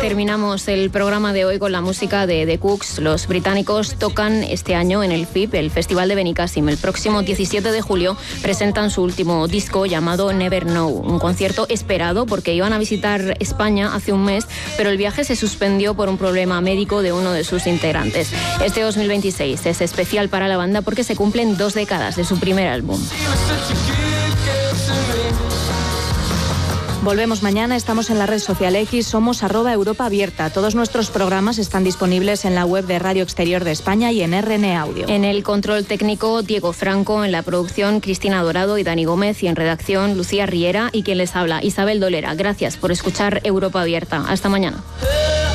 Terminamos el programa de hoy con la música de The Cooks. Los británicos tocan este año en el FIB, el Festival de Benicàssim. El próximo 17 de julio presentan su último disco llamado Never Know. Un concierto esperado porque iban a visitar España hace un mes, pero el viaje se suspendió por un problema médico de uno de sus integrantes. Este 2026 es especial para la banda porque se cumplen 2 décadas de su primer álbum. Volvemos mañana, estamos en la red social X, somos @EuropaAbierta. Todos nuestros programas están disponibles en la web de Radio Exterior de España y en RN Audio. En el control técnico, Diego Franco, en la producción, Cristina Dorado y Dani Gómez, y en redacción, Lucía Riera, y quien les habla, Isabel Dolera. Gracias por escuchar Europa Abierta. Hasta mañana.